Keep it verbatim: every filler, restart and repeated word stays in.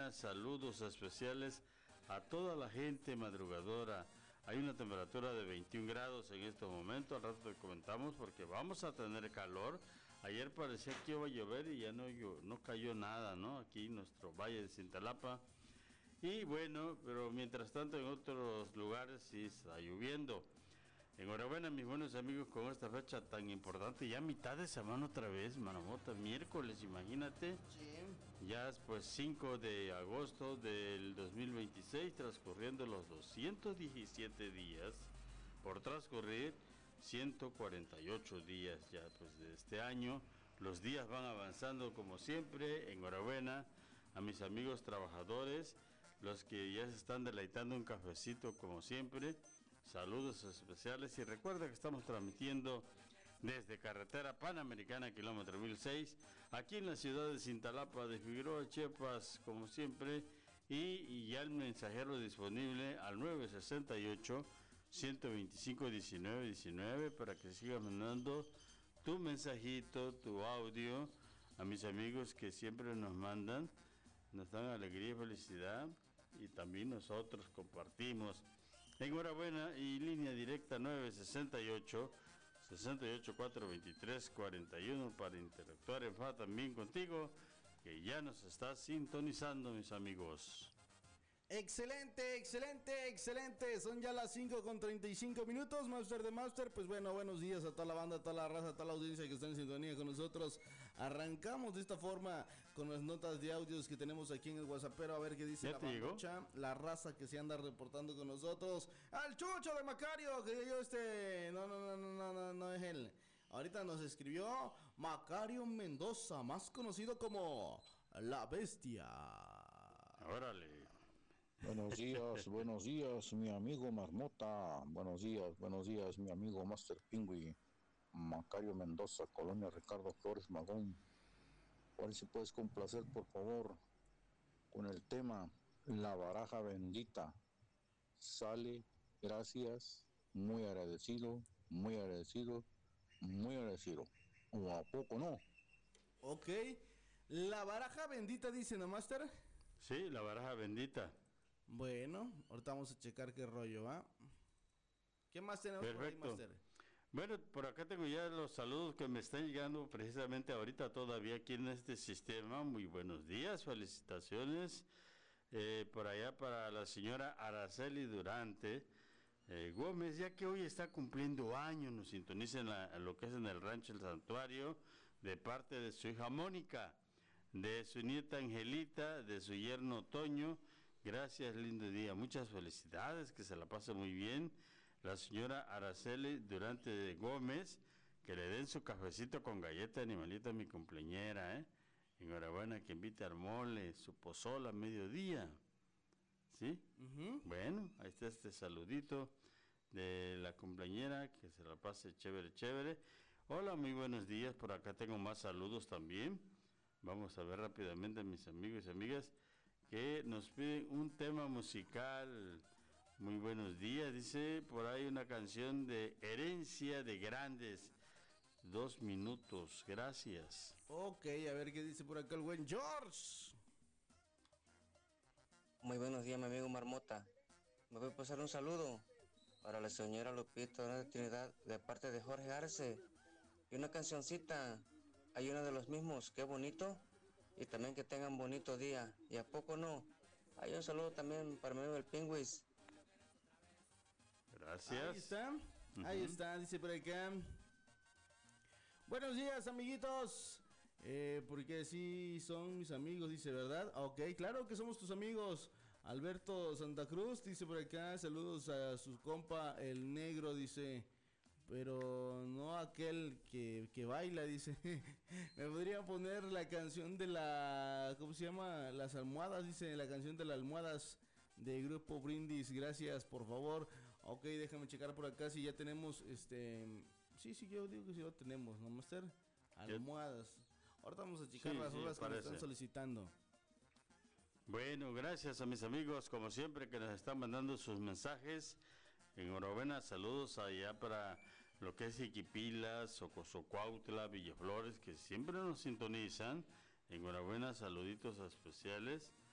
Saludos especiales a toda la gente madrugadora. Hay una temperatura de veintiún grados en este momento. Al rato te comentamos porque vamos a tener calor. Ayer parecía que iba a llover y ya no, no cayó nada, ¿no? Aquí en nuestro Valle de Cintalapa. Y bueno, pero mientras tanto en otros lugares sí está lloviendo. Enhorabuena, mis buenos amigos, con esta fecha tan importante. Ya mitad de semana otra vez, Manamota, miércoles, imagínate. Sí. Ya es pues cinco de agosto del dos mil veintiséis, transcurriendo los doscientos diecisiete días por transcurrir, ciento cuarenta y ocho días ya pues de este año. Los días van avanzando como siempre. Enhorabuena a mis amigos trabajadores, los que ya se están deleitando un cafecito como siempre. Saludos especiales y recuerda que estamos transmitiendo desde carretera panamericana kilómetro mil seis, aquí en la ciudad de Cintalapa de Figueroa, Chiapas, como siempre, y, y ya el mensajero disponible al nueve sesenta y ocho, ciento veinticinco, diecinueve diecinueve para que sigas mandando tu mensajito, tu audio a mis amigos que siempre nos mandan, nos dan alegría y felicidad y también nosotros compartimos. Enhorabuena y línea directa nueve sesenta y ocho, sesenta y ocho, cuatrocientos veintitrés, cuarenta y uno para interactuar en F A también contigo, que ya nos está sintonizando, mis amigos. Excelente, excelente, excelente. Son ya las cinco con treinta y cinco minutos, Master de Master. Pues bueno, buenos días a toda la banda, a toda la raza, a toda la audiencia que está en sintonía con nosotros. Arrancamos de esta forma con las notas de audios que tenemos aquí en el WhatsAppero. A ver qué dice la bandocha, la raza que se anda reportando con nosotros. Al Chucho de Macario, que yo este... No, no, no, no, no, no, no es él. Ahorita nos escribió Macario Mendoza, más conocido como La Bestia. Órale. Buenos días, buenos días, mi amigo Marmota. Buenos días, buenos días, mi amigo Master Pingüi. Macario Mendoza, Colonia Ricardo Flores Magón. A ver si puedes complacer, por favor, con el tema La Baraja Bendita. Sale, gracias, muy agradecido, muy agradecido, muy agradecido. ¿O a poco no? Ok. La Baraja Bendita, dice, ¿no, Master? Sí, La Baraja Bendita. Bueno, ahorita vamos a checar qué rollo va. ¿Qué más tenemos? Perfecto. Por ahí, Master? Bueno, por acá tengo ya los saludos que me están llegando precisamente ahorita todavía aquí en este sistema. Muy buenos días, felicitaciones. Eh, por allá para la señora Araceli Durante eh, Gómez, ya que hoy está cumpliendo años, nos sintoniza en la, lo que es en el rancho El Santuario, de parte de su hija Mónica, de su nieta Angelita, de su yerno Toño. Gracias, lindo día, muchas felicidades, que se la pase muy bien. La señora Araceli Durante de Gómez, que le den su cafecito con galleta animalita a mi cumpleañera, ¿eh? Enhorabuena, que invite al mole, su pozol a mediodía. ¿Sí? Uh-huh. Bueno, ahí está este saludito de la cumpleañera, que se la pase chévere, chévere. Hola, muy buenos días, por acá tengo más saludos también. Vamos a ver rápidamente a mis amigos y amigas que nos piden un tema musical. Muy buenos días, dice por ahí una canción de Herencia de Grandes. Dos minutos, gracias. Ok, a ver qué dice por acá el buen George. Muy buenos días, mi amigo Marmota. Me voy a pasar un saludo para la señora Lupita de Trinidad de parte de Jorge Arce. Y una cancioncita, hay uno de los mismos, qué bonito. Y también que tengan bonito día. Y a poco no. Hay un saludo también para mi amigo el Pingüis. Gracias. Ahí está, uh-huh. Ahí está, dice por acá. Buenos días, amiguitos. Eh, porque sí son mis amigos, dice, ¿verdad? Ok, claro que somos tus amigos. Alberto Santa Cruz dice por acá, saludos a su compa el negro, dice, pero no aquel que, que baila, dice. Me podría poner la canción de la, ¿cómo se llama? Las almohadas, dice, la canción de las almohadas de Grupo Brindis, gracias, por favor. Ok, déjame checar por acá si ya tenemos, este, sí, sí, yo digo que sí lo tenemos, ¿no, Master? Almohadas. Ahorita vamos a checar sí, las horas sí, que nos están solicitando. Bueno, gracias a mis amigos, como siempre, que nos están mandando sus mensajes. Enhorabuena, saludos allá para lo que es Iquipilas, Socosocuautla, Villaflores, que siempre nos sintonizan. Enhorabuena, saluditos especiales.